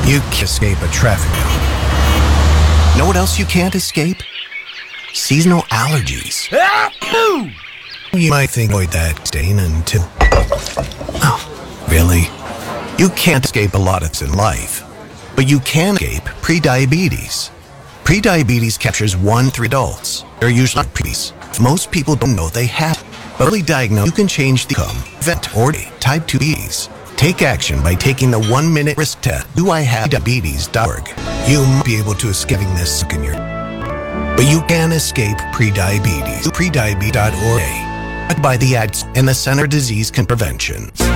You can't escape a traffic jam. Know what else you can't escape? Seasonal allergies. You might think avoid that stain until... Oh, really? You can't escape a lot in life, but you can escape prediabetes. Prediabetes captures 1 in 3 adults. They're usually not prees. Most people don't know they have it. But early diagnosed, you can change the outcome. Prevent or type 2 diabetes. Take action by taking the 1-minute risk test. doIHaveDiabetes.org. You might be able to escape this in your... But you can escape prediabetes. Prediabetes.org. By the ACT and the Center for Disease Prevention.